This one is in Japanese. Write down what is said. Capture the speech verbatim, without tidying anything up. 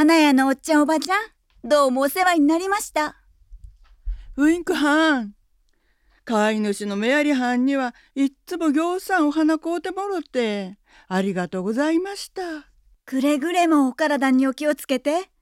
花屋のおっちゃんおばちゃん、どうもお世話になりました。 ウインクはん、飼い主のメアリはんにはいっつもぎょうさんお花買うてもろてありがとうございました。 くれぐれもお体にお気をつけて。